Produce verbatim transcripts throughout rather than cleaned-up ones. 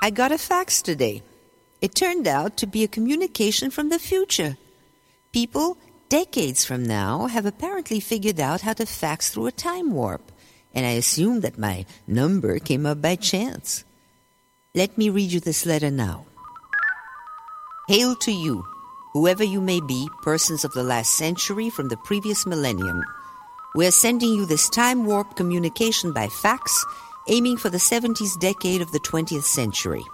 I got a fax today. It turned out to be a communication from the future. People, decades from now, have apparently figured out how to fax through a time warp, and I assume that my number came up by chance. Let me read you this letter now. Hail to you, whoever you may be, persons of the last century from the previous millennium. We are sending you this time warp communication by fax, aiming for the seventies decade of the twentieth century.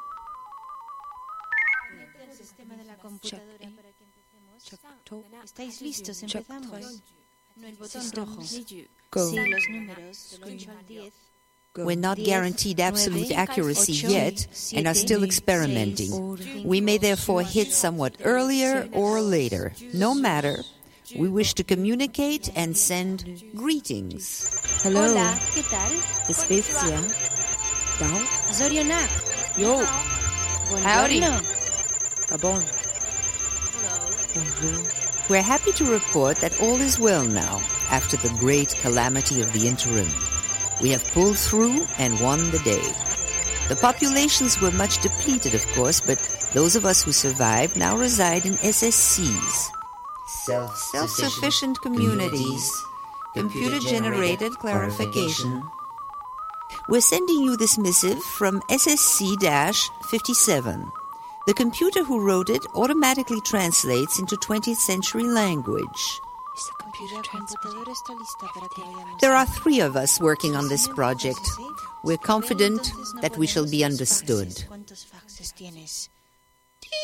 ¿Estáis listos? Empezamos. No, el botón rojo. Go. Sí, los números. ocho al diez. We're not guaranteed absolute accuracy yet and are still experimenting. We may therefore hit somewhat earlier or later. No matter. We wish to communicate and send greetings. Hello. Hola, ¿qué tal? Spezia. Down. Zorionak. Yo. Howdy. Buongiorno. Gabon. Bonjour. We're happy to report that all is well now after the great calamity of the interim. We have pulled through and won the day. The populations were much depleted, of course, but those of us who survived now reside in S S Cs. Self-sufficient communities. Computer-generated clarification. We're sending you this missive from S S C fifty-seven. The computer who wrote it automatically translates into twentieth century language. There are three of us working on this project. We're confident that we shall be understood. ¿Cuántos faxes tienes?